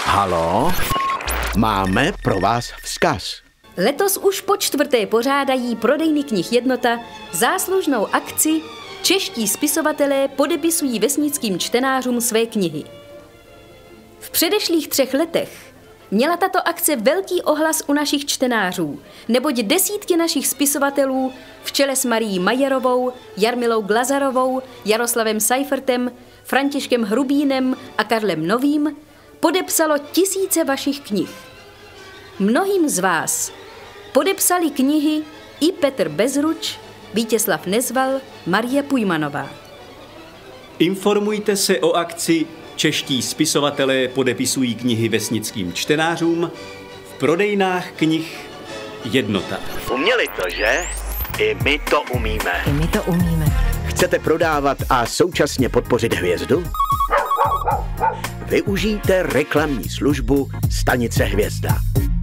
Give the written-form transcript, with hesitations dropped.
Halo? Máme pro vás vzkaz. Letos už po čtvrté pořádají prodejny knih Jednota záslužnou akci Čeští spisovatelé podepisují vesnickým čtenářům své knihy. V předešlých 3 letech měla tato akce velký ohlas u našich čtenářů, neboť desítky našich spisovatelů v čele s Marií Majerovou, Jarmilou Glazarovou, Jaroslavem Seifertem, Františkem Hrubínem a Karlem Novým podepsalo tisíce vašich knih. Mnohým z vás podepsali knihy i Petr Bezruč, Vítězslav Nezval, Marie Pujmanová. Informujte se o akci Čeští spisovatelé podepisují knihy vesnickým čtenářům v prodejnách knih Jednota. Uměli to, že? I my to umíme. Chcete prodávat a současně podpořit hvězdu? Využijte reklamní službu Stanice Hvězda.